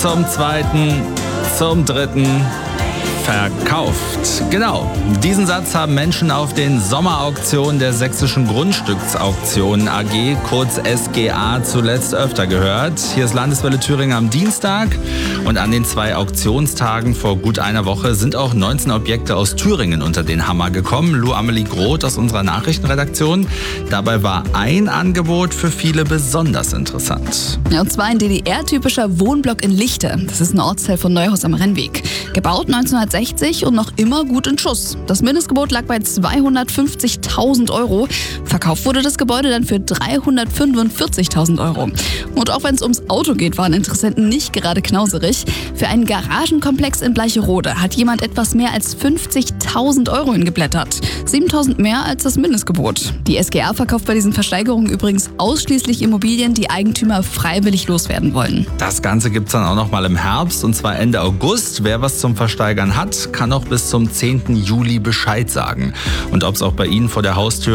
Zum zweiten, zum dritten verkauft. Genau, diesen Satz haben Menschen auf den Sommerauktionen der Sächsischen Grundstücksauktionen AG, kurz SGA, zuletzt öfter gehört. Hier ist Landeswelle Thüringen am Dienstag und an den 2 Auktionstagen vor gut einer Woche sind auch 19 Objekte aus Thüringen unter den Hammer gekommen. Lou Amelie Groth aus unserer Nachrichtenredaktion. Dabei war ein Angebot für viele besonders interessant. Ja, und zwar ein DDR-typischer Wohnblock in Lichte. Das ist ein Ortsteil von Neuhaus am Rennweg. Gebaut 1960 und noch immer gut in Schuss. Das Mindestgebot lag bei 250.000 €. Verkauft wurde das Gebäude dann für 345.000 €. Und auch wenn es ums Auto geht, waren Interessenten nicht gerade knauserig. Für einen Garagenkomplex in Bleicherode hat jemand etwas mehr als 50.000 € hingeblättert. 7.000 mehr als das Mindestgebot. Die SGA verkauft bei diesen Versteigerungen übrigens ausschließlich Immobilien, die Eigentümer freiwillig loswerden wollen. Das Ganze gibt's dann auch noch mal im Herbst, und zwar Ende August. Wer was zum Versteigern hat, kann auch bis zum 10. Juli Bescheid sagen. Und ob es auch bei Ihnen vor der Haustür